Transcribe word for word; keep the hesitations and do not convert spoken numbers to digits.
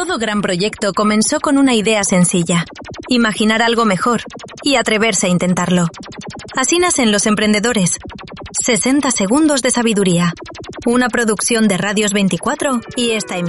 Todo gran proyecto comenzó con una idea sencilla: imaginar algo mejor y atreverse a intentarlo. Así nacen Los Emprendedores. sesenta segundos de sabiduría. Una producción de Radios veinticuatro y esta emisión.